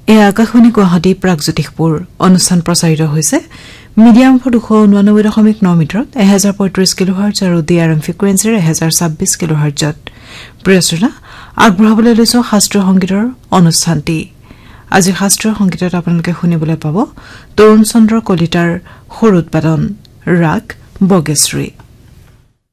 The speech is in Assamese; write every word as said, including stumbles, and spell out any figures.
এয়া আকাশবাণী গুৱাহাটী প্ৰাগজ্যোতিষপুৰ অনুষ্ঠান প্ৰচাৰিত হৈছে মিডিয়াম ফৰ দুশ ঊনানব্বৈ দশমিক ন মিটাৰত এক হাজাৰ পঁয়ত্ৰিশ কিলোহাৰ্টজ আৰু ডি আৰ এম ফ্ৰিকুৱেঞ্চিৰ এক হাজাৰ ছাব্বিছ কিলোহাৰ্টজত প্ৰিয় শ্ৰোতা আগবঢ়াবলৈ লৈছো শাস্ত্ৰীয় সংগীতৰ অনুষ্ঠানটি আজি শাস্ত্ৰীয় সংগীতত আপোনালোকে শুনিবলৈ পাব তৰুণ চন্দ্ৰ কলিতাৰ সুৰ উৎপাদন ৰাগ বগেশ্ৰী।